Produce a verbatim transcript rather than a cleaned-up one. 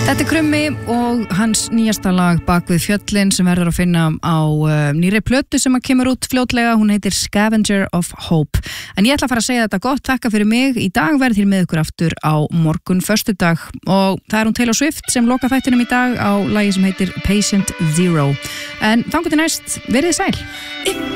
Þetta er Krummi og hans nýjasta lag Bak við fjöllin sem verður að finna á uh, nýri plötu sem að kemur út fljótlega, hún heitir Scavenger of Hope. En ég ætla að fara að segja þetta gott, takka fyrir mig, í dag verð hér með ykkur aftur á morgun föstudag og það er hún Taylor Swift sem loka þættinum í dag á lagi sem heitir Patient Zero. En þangað til næst, verið sæl!